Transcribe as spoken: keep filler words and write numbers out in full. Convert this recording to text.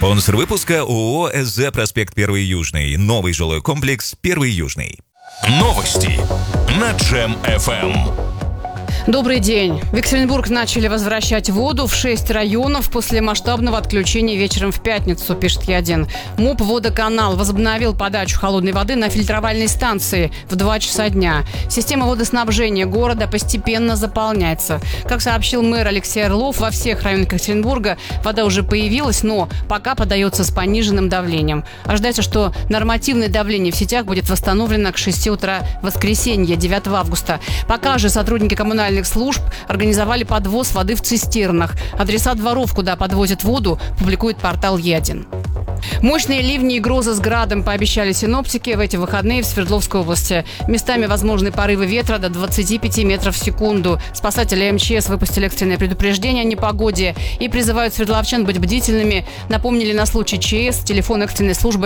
Спонсор выпуска ООО «СЗ Проспект Первый Южный». Новый жилой комплекс «Первый Южный». Новости на Джем эф эм. Добрый день. В Екатеринбург начали возвращать воду в шесть районов после масштабного отключения вечером в пятницу, пишет Е один. МУП «Водоканал» возобновил подачу холодной воды на фильтровальной станции в два часа дня. Система водоснабжения города постепенно заполняется. Как сообщил мэр Алексей Орлов, во всех районах Екатеринбурга вода уже появилась, но пока подается с пониженным давлением. Ожидается, что нормативное давление в сетях будет восстановлено к шести утра воскресенья, девятого августа. Пока же сотрудники коммунальных служб организовали подвоз воды в цистернах. Адреса дворов, куда подвозят воду, публикует портал Е один. Мощные ливни и грозы с градом пообещали синоптики в эти выходные в Свердловской области. Местами возможны порывы ветра до двадцати пяти метров в секунду. Спасатели эм че эс выпустили экстренное предупреждение о непогоде и призывают свердловчан быть бдительными. Напомнили на случай ЧС телефон экстренной службы